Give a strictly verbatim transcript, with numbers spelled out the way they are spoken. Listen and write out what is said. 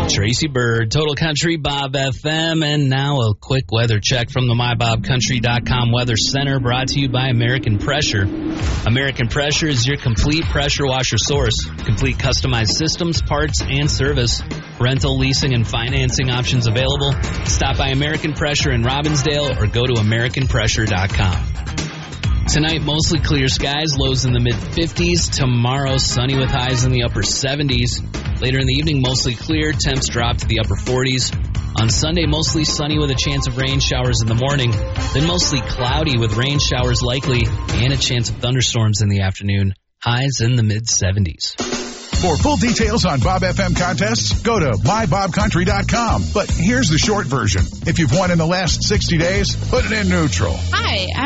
Tracy Bird, Total Country, Bob F M, and now a quick weather check from the my bob country dot com Weather Center, brought to you by American Pressure. American Pressure is your complete pressure washer source. Complete customized systems, parts, and service. Rental, leasing, and financing options available. Stop by American Pressure in Robbinsdale or go to american pressure dot com. Tonight, mostly clear skies, lows in the mid-fifties. Tomorrow, sunny with highs in the upper seventies. Later in the evening, mostly clear, temps drop to the upper forties. On Sunday, mostly sunny with a chance of rain showers in the morning. Then mostly cloudy with rain showers likely and a chance of thunderstorms in the afternoon. Highs in the mid-seventies. For full details on Bob F M contests, go to my bob country dot com. But here's the short version. If you've won in the last sixty days, put it in neutral. Hi, I'm